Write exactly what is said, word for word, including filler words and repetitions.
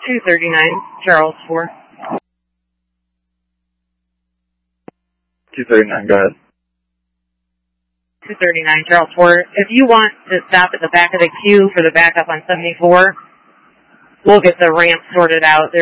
two thirty-nine, Charles four. two thirty-nine, go ahead. two thirty-nine, Charles four. If you want to stop at the back of the queue for the backup on seventy-four, we'll get the ramp sorted out.